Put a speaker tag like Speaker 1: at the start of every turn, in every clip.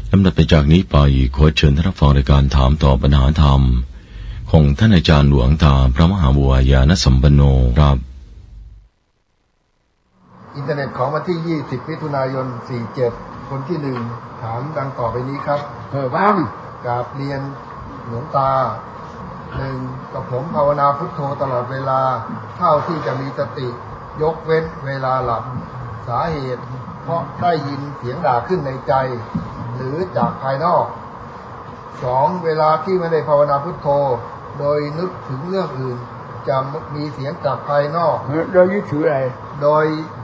Speaker 1: ลำดับไปจากนี้ไปขอเชิญท่านรับฟังรายการถามตอบปัญหาธรรมของท่านอาจารย์หลวงตาพระมหาบัวยานสัมปันโนครับ
Speaker 2: อินเทอร์เน็ตของวันที่20มิถุนายน47คนที่1ถามดังต่อไปนี้ครับ
Speaker 3: บ้าง
Speaker 2: กราบเรียนหลวงตา1กับผมภาวนาพุทโธตลอดเวลาเท่าที่จะมีสติยกเว้นเวลาหลับสาเหตุเพราะได้ยินเสียงด่าขึ้นในใจหรือจากภายนอก2เวลาที่ไม่ได้ภาวนาพุทโธโดยนึกถึงเรื่องอื่นจะมีเสียงจากภายนอก
Speaker 3: โดยยึดถืออะไร
Speaker 2: โดย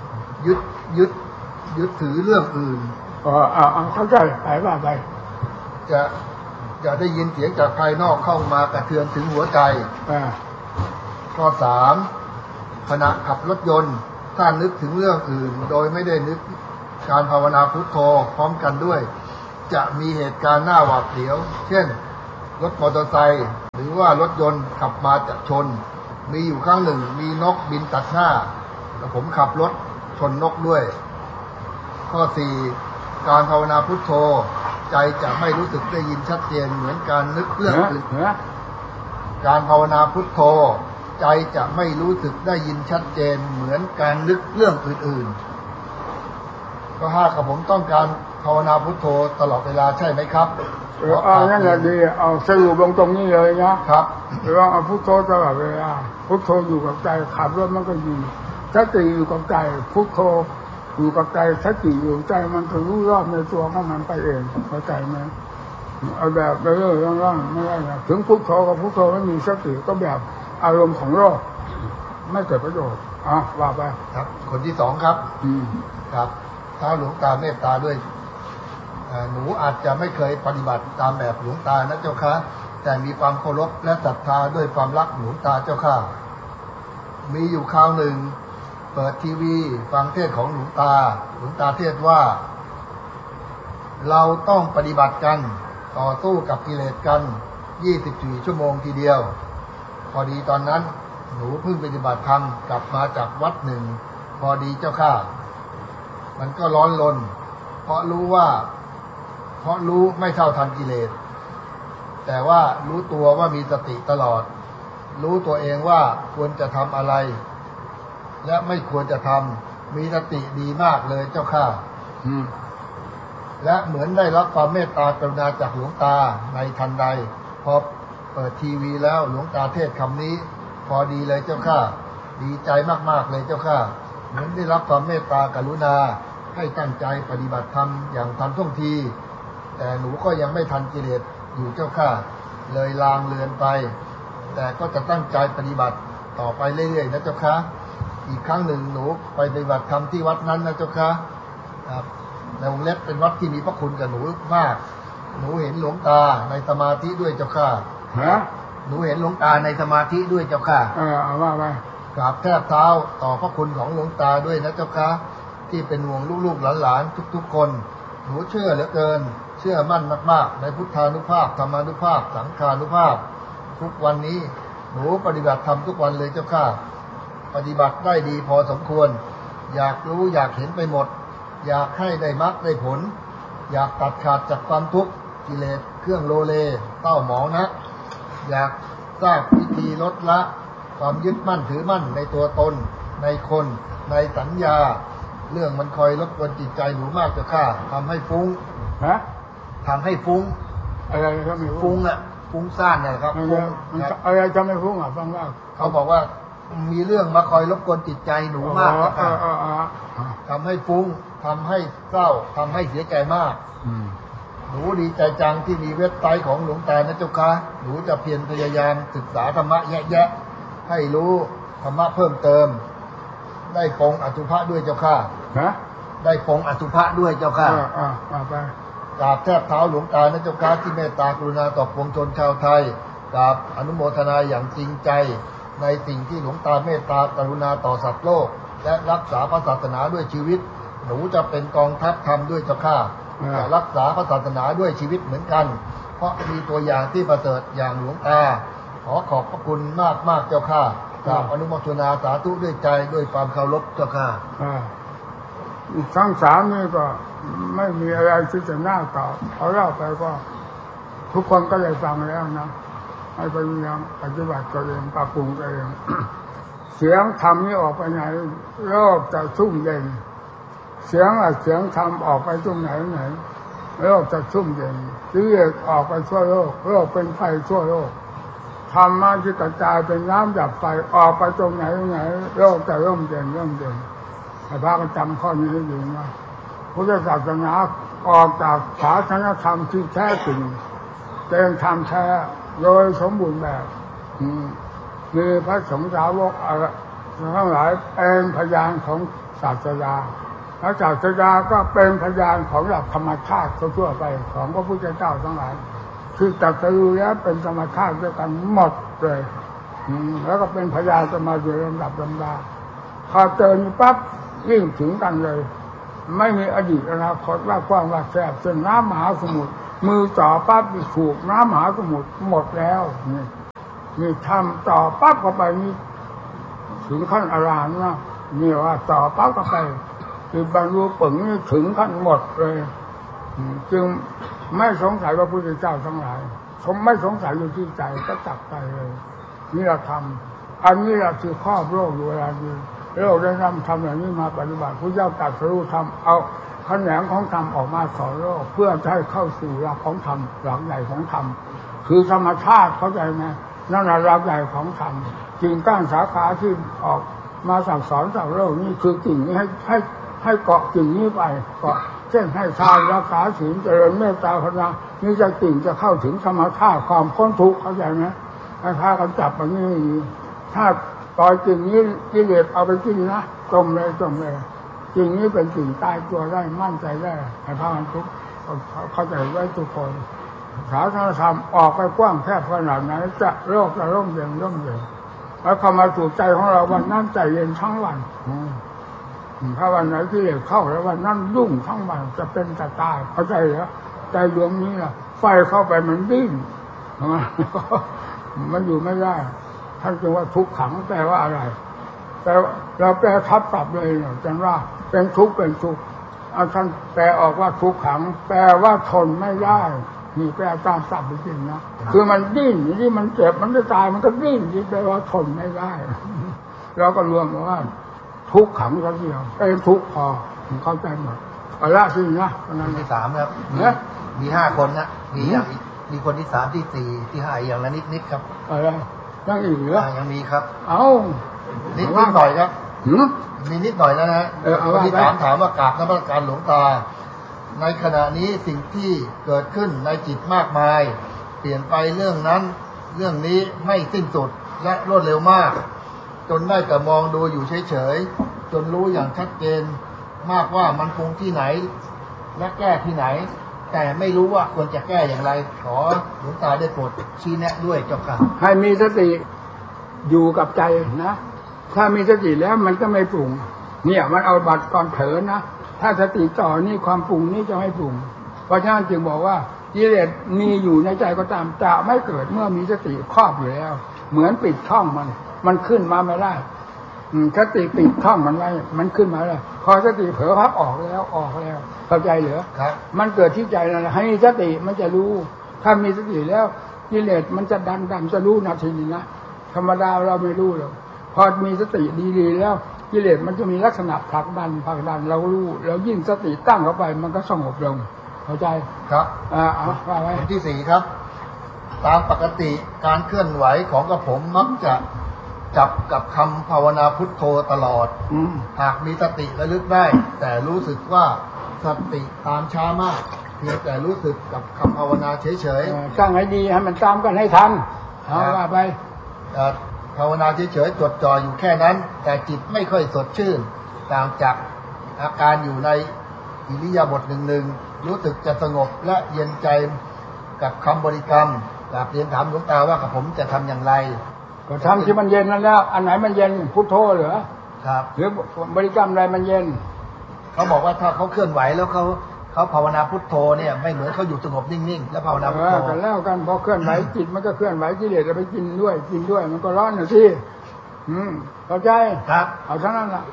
Speaker 2: ยึดถือเรื่องอื่น
Speaker 3: เข้าใจไปว่าไป
Speaker 2: จะได้ยินเสียงจากภายนอกเข้ามากระเทือนถึงหัวใจข้อ3ขณะขับรถยนต์ถ้านึกถึงเรื่องอื่นโดยไม่ได้นึกการภาวนาพุทโธพร้อมกันด้วยจะมีเหตุการณ์น่าหวาดเสียวเช่นรถมอเตอร์ไซค์หรือว่ารถยนต์ขับมาจะชนมีอยู่ครั้งหนึ่งมีนกบินตัดหน้าแล้วผมขับรถชนนกด้วยข้อ4การภาวนาพุทโธใจจะไม่รู้สึกได้ยินชัดเจนเหมือนการนึกเรื่องอื่นการภาวนาพุทโธใจจะไม่รู้สึกได้ยินชัดเจนเหมือนการนึกเรื่องอื่นๆก็5กับผมต้องการภาวนาพุทโธตลอดเวลาใช่ไหมครับ
Speaker 3: นั่นแหละดีเอาสรุปตรงนี้เลยนะครับเราเอาพุทโธตลอดเวลาพุทโธอยู่กับใจขับรถมันก็อยู่สติอยู่กับใจพุทโธอยู่กับใจสติอยู่ใจมันจะรู้รอบในตัวของมันไปเองเข้าใจไหมเอาแบบไปเรื่อยๆร่างๆไม่ได้นะถึงพุทโธกับพุทโธไม่มีสติก็แบบอารมณ์ของโลกไม่เกิดประโยชน์ว่าไป
Speaker 2: ครับคนที่2ครับครับถ้าหลวงตาเมตตาด้วยหนูอาจจะไม่เคยปฏิบัติตามแบบหลวงตานะเจ้าค่ะแต่มีความเคารพและศรัทธาด้วยความรักหลวงตาเจ้าค่ะมีอยู่คราวหนึ่งเปิดทีวีฟังเทศของหลวงตาเทศว่าเราต้องปฏิบัติกันต่อสู้กับกิเลสกัน24ชั่วโมงทีเดียวพอดีตอนนั้นหนูเพิ่งปฏิบัติธรรมกลับมาจากวัดหนึ่งพอดีเจ้าค่ะมันก็ร้อนรนเพราะรู้ไม่เท่าทันกิเลสแต่ว่ารู้ตัวว่ามีสติตลอดรู้ตัวเองว่าควรจะทำอะไรและไม่ควรจะทำมีสติดีมากเลยเจ้าค่ะและเหมือนได้รับความเมตตากรุณาจากหลวงตาในทันใดพอเปิดทีวีแล้วหลวงตาเทศคำนี้พอดีเลยเจ้าค่ะดีใจมากๆเลยเจ้าค่ะเหมือนได้รับความเมตตากรุณาให้ตั้งใจปฏิบัติธรรมอย่างทันท่วงทีแต่หนูก็ยังไม่ทันกิเลสอยู่เจ้าค่ะเลยลางเลือนไปแต่ก็จะตั้งใจปฏิบัติต่อไปเรื่อยๆนะเจ้าค่ะอีกครั้งหนึ่งหนูไปปฏิบัติธรรมที่วัดนั้นนะเจ้าค่ะในวงเล็บเป็นวัดที่มีพระคุณกับหนูมากหนูเห็นหลวงตาในสมาธิด้วยเจ้าค่ะหนูเห็นหลวงตาในสมาธิด้วยเจ้าค่ะ
Speaker 3: ว่าไป
Speaker 2: กราบแทบเท้าต่อพระคุณของหลวงตาด้วยนะเจ้าค่ะที่เป็นห่วงลูกๆหลานๆทุกๆคนหนูเชื่อเหลือเกินเชื่อมั่นมากๆในพุทธานุภาพธรรมานุภาพสังฆานุภาพทุกวันนี้หนูปฏิบัติธรรมทุกวันเลยเจ้าค่ะปฏิบัติได้ดีพอสมควรอยากรู้อยากเห็นไปหมดอยากให้ได้มรรคได้ผลอยากตัดขาดจากความทุกข์กิเลสเครื่องโลเลเต้าหมองนะอยากทราบวิธีลดละความยึดมั่นถือมั่นในตัวตนในคนในสัญญาเรื่องมันคอยรบกวนจิตใจหนูมากเจ้าค่ะทำให้ฟุ้งทำให้ฟุ้ง
Speaker 3: อะไรครับ
Speaker 2: ฟุ้งฟุ้งซ่านนะครับฟุ้ง
Speaker 3: อะไรจะไม่ฟุ้งฟังว่า
Speaker 2: เขาบอกว่ามีเรื่องมาคอยรบกวนจิตใจหนูมากทำให้ฟุ้งทำให้เศร้าทำให้เสียใจมากหนูดีใจจังที่มีเว็บไซต์ของหลวงตานะเจ้าค่ะหนูจะเพียรพยายามศึกษาธรรมะแยะๆให้รู้ธรรมะเพิ่มเติมได้ปรงอสุภะด้วยเจ้าค่ะได้ปรงอสุภะด้วยเจ้าค่ะ
Speaker 3: ไป
Speaker 2: กราบแทบเท้าหลวงตานะเจ้าค่ะที่เมตตากรุณาต่อปวงชนชาวไทยกราบอนุโมทนาอย่างจริงใจในสิ่งที่หลวงตาเมตตากรุณาต่อสัตว์โลกและรักษาพระศาสนาด้วยชีวิตหนูจะเป็นกองทัพธรรมด้วยเจ้าค่ะจะรักษาพระศาสนาด้วยชีวิตเหมือนกันเพราะมีตัวอย่างที่ประเสริฐอย่างหลวงตาขอขอบพระคุณมากๆเจ้าค่ะกราบอนุโมทนาสาธุด้วยใจด้วยความเคารพเจ้าค่ะ
Speaker 3: ทั้งสามนี่ก็ไม่มีอะไรที่จะน่าตอบเอาเล่าไปก็ทุกคนก็เลยฟังแล้วนะให้ไปยังปฏิบัติตัวเองปรับปรุงตัวเอง เสียงธรรมนี่ออกไปไหนโลกจะชุ่มเย็นเสียงธรรมออกไปตรงไหนโลกจะชุ่มเย็นกิเลสออกไปทั่วโลกโลกเป็นไฟทั่วโลกธรรมะที่กระจายเป็นน้ำดับไฟออกไปตรงไหนโลกจะร่มเย็นให้พระก็จำข้อนี้ให้ดีนะพุทธศาสนาออกจากศาสนธรรมที่แท้จริงเป็นธรรมแท้โดยสมบูรณ์แบบมีพระสงฆ์สาวกทั้งหลายเป็นพยานของศาสดาพระศาสดาก็เป็นพยานของหลักธรรมชาติทั่วไปของพระพุทธเจ้าทั้งหลายคือตรัสรู้แล้วเป็นธรรมชาติด้วยกันหมดเลยแล้วก็เป็นพยานจะมาโดยลำดับลำดาพอเจอปั๊บยิ่งถึงกันเลยไม่มีอดีตอนาคตว่ากว้างว่าแคบจนน้ำมหาสมุทรมือจ่อปั๊บถูกน้ำมหาสมุทรหมดแล้วนี่ทำต่อปั๊บเข้าไปนี่ถึงขั้นอรหันต์นะนี่ว่าต่อปั๊บเข้าไปคือบรรลุผลนี่ถึงขั้นหมดเลยจึงไม่สงสัยว่าพระพุทธเจ้าทั้งหลายไม่สงสัยอยู่ที่ใจก็จับใจเลยนี่เราทำอันนี้เราคือครอบโลกอยู่เวลานี้โลกได้นำทำอย่างนี้มาปฏิบัติพระเจ้าตรัสรู้ทำเอาแขนงของธรรมออกมาสอนโลกเพื่อให้เข้าสู่หลักของธรรมหลักใหญ่ของธรรมคือธรรมชาติเข้าใจไหมนั่นแหละหลักใหญ่ของธรรมกิ่งก้านสาขาที่ออกมาสั่งสอนสาวโลกนี่คือกิ่งนี้ให้เกาะกิ่งนี้ไปเกาะเช่นให้ทานรักษาศีลเจริญเมตตาภาวนานี่จะกิ่งจะเข้าถึงธรรมชาติความพ้นทุกข์เข้าใจไหมให้พากันจับมันนี่ถ้าปล่อยกิ่งนี้กิเลสเอาไปกินนะจมเลยกิ่งนี้เป็นกิ่งตายตัวได้มั่นใจได้ให้พากันทุกข์เข้าใจไว้ทุกคนศาสนธรรมออกไปกว้างแคบขนาดไหนจะโลกจะร่มเย็นแล้วเข้ามาสู่ใจของเราวันนั้นใจเย็นทั้งวันถ้าวันไหนที่เหล็กเข้าแล้ววันนั้นรุ่งทั้งวันจะเป็นจะตายเข้าใจเหรอใจดวงนี้ล่ะไฟเข้าไปมันดิ้นมันอยู่ไม่ได้ท่านจึงว่าทุกขังแปลว่าอะไรแต่เราแปลทับปรับเลยจังว่าเป็นทุกข์ท่านแปลออกว่าทุกขังแปลว่าทนไม่ได้นี่แปลตามศัพท์จริงๆนะคือมันดิ้นที่มันเจ็บมันจะตายมันก็ดิ้นที่แปลว่าทนไม่ได้เราก็รวมว่าทุกขังก็เดียวเป็นทุกพอเข้าใจหมดเอาละสินะนั้น
Speaker 2: ที่3ครับมี5คนนะมีคนที่3ที่4ที่5อย่างละนิดครับ
Speaker 3: อะไรยังอีกเหรอ
Speaker 2: ยังมีครับนิด
Speaker 3: ห
Speaker 2: น่อยครับมีนิดหน่อยแล้วนะคนที่ถามว่ากราบนมัสการหลวงตาในขณะนี้สิ่งที่เกิดขึ้นในจิตมากมายเปลี่ยนไปเรื่องนั้นเรื่องนี้ไม่สิ้นสุดและรวดเร็วมากจนได้แต่มองดูอยู่เฉยๆจนรู้อย่างชัดเจนมากว่ามันปรุงที่ไหนและแก้ที่ไหนแต่ไม่รู้ว่าควรจะแก้อย่างไรขอหลวงตาได้โปรดชี้แนะด้วยเจ้าค่ะ
Speaker 3: ให้มีสติอยู่กับใจนะถ้ามีสติแล้วมันก็ไม่ปรุงเนี่ยมันเอาบัตรก่อนเผลอนะถ้าสติต่อนี่ความปรุงนี่จะไม่ปรุงเพราะฉะนั้นจึงบอกว่ากิเลสมีอยู่ในใจก็ตามจะไม่เกิดเมื่อมีสติครอบอยู่แล้วเหมือนปิดช่องมันขึ้นมาไม่ได้สติปิดช่องมันไว้มันขึ้นมาเลยพอสติเผลอพับออกแล้วเข้าใจเหรอ
Speaker 2: ครับ
Speaker 3: มันเกิดที่ใจนั่นแหละให้สติมันจะรู้ถ้ามีสติแล้วกิเลสมันจะดันจะรู้นาทีนี้นะธรรมดาเราไม่รู้หรอกพอมีสติดีๆแล้วกิเลสมันจะมีลักษณะผลักดันเรารู้แล้วยิ่งสติตั้งเข้าไปมันก็สงบลงเข้าใจ
Speaker 2: ครับ
Speaker 3: ว่าไว้
Speaker 2: ที่4ครับตามปกติการเคลื่อนไหวของกระผมมักจะจับกับคำภาวนาพุทโธตลอดหากมีสติระลึกได้แต่รู้สึกว่าสติตามช้ามากเพียงแต่รู้สึกกับคำภาวนาเฉย
Speaker 3: ๆตั้งให้ดีให้มันตามกันให้ทันว่าไป
Speaker 2: ภาวนาเฉยๆจดจ่ออยู่แค่นั้นแต่จิตไม่ค่อยสดชื่นต่างจากอาการอยู่ในอิริยาบถหนึ่งรู้สึกจะสงบและเย็นใจกับคำบริกรรมกราบเรียนถามหลวงตาว่ากับผมจะทำอย่างไร
Speaker 3: ก็ทำที่มันเย็นนั่นแล้วอันไหนมันเย็นพุทโธเหรอ
Speaker 2: ครับ
Speaker 3: หรือบริกรรมอะไรมันเย็น
Speaker 2: เขาบอกว่าถ้าเขาเคลื่อนไหวแล้วเขาภาวนาพุทโธเนี่ยไม่เหมือนเขาอยู่สงบนิ่งๆแล้วภาวนาพุทโธ
Speaker 3: กันแล้วกันพอเคลื่อนไหวจิตมันก็เคลื่อนไหวกิเลสจะไปกินด้วยมันก็ร้อนน่ะสิเข้าใจ
Speaker 2: ครับ
Speaker 3: เอาเท่านั้นล่ะ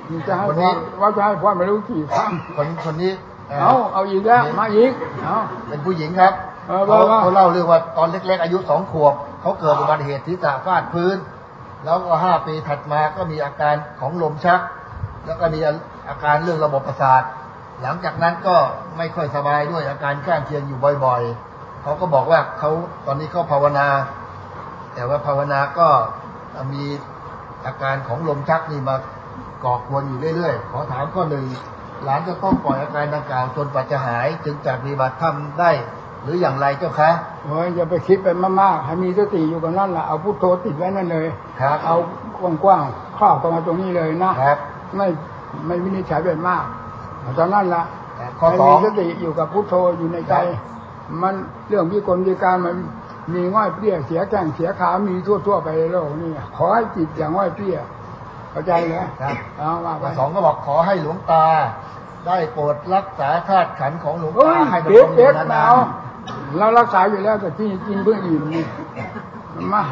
Speaker 3: จะให้ว่าจะให้พ่อไม่รู้กี่ครั้ง
Speaker 2: คนนี้
Speaker 3: เอาอีกแล้วมาอีก
Speaker 2: เป็นผู้หญิงครับเขาเล่าเรื่องว่าตอนเล็กๆอายุ2 ขวบเขาเกิดอุบัติเหตุศีรษะฟาดพื้นแล้วก็5 ปีถัดมาก็มีอาการของลมชักแล้วก็มีอาการเรื่องระบบประสาทหลังจากนั้นก็ไม่ค่อยสบายด้วยอาการข้างเคียงอยู่บ่อยๆเขาก็บอกว่าเขาตอนนี้เขาภาวนาแต่ว่าภาวนาก็มีอาการของลมชักนี่มาก่อกวนอยู่เรื่อยๆขอถามข้อหนึ่งหลานจะต้องปล่อยอาการดังกล่าวจนกว่าจะหายจึงจะปฏิบัติธรรมได้หรืออย่างไรเจ้าคะ
Speaker 3: อย่าไปคิดไปมากๆให้มีสติอยู่กับนั่นแหละเอาพุทโธติดไว้นั่นเลย
Speaker 2: ครับ
Speaker 3: เอากว้างๆครอบเข้ามาตรงนี้เลยนะครับไม่วินิจฉัยเป็นมากตอนนั้นละ
Speaker 2: ข้อ2
Speaker 3: มีสติอยู่กับพุทโธอยู่ในใจมันเรื่องวิกลวิการมันมีง่อยเปรี้ยเสียแข้งเสียขามีทั่วไปในโลกนี่ขอให้จิตอย่างง่อยเปรี้ยเข้าใจไหม
Speaker 2: ครับข้อ2ก็บอกขอให้หลวงตาได้โปรดรักษาธาตุขันธ์ของหลวงตาให้ดำรงอยู่นานๆ
Speaker 3: เรารักษาอยู่แล้วแต่ที่กินเพื่ออิ่มนี่มา